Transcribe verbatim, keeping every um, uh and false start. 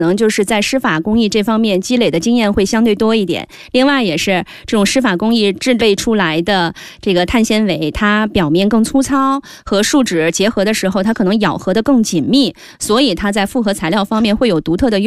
可能就是在湿法工艺这方面积累的经验会相对多一点。另外也是这种湿法工艺制备出来的这个碳纤维，它表面更粗糙，和树脂结合的时候它可能咬合的更紧密，所以它在复合材料方面会有独特的优